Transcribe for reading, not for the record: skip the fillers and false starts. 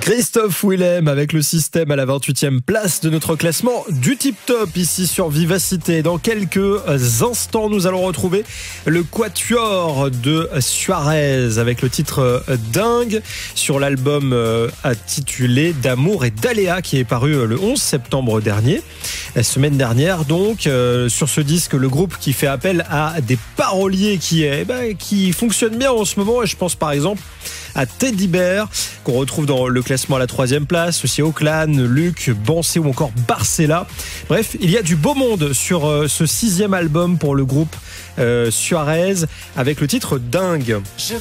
Christophe Willem avec le système à la 28e place de notre classement du Tip Top ici sur Vivacité. Dans quelques instants, nous allons retrouver le quatuor de Suarez avec le titre Dingue sur l'album intitulé D'amour et d'aléa qui est paru le 11 septembre dernier, la semaine dernière. Donc sur ce disque, le groupe qui fait appel à des paroliers qui fonctionnent bien en ce moment, et je pense par exemple à Teddy Bear qu'on retrouve dans le classement à la 3e place, aussi Auckland, Luc, Bansé ou encore Barcella. Bref, il y a du beau monde sur ce 6e album pour le groupe Suarez avec le titre Dingue.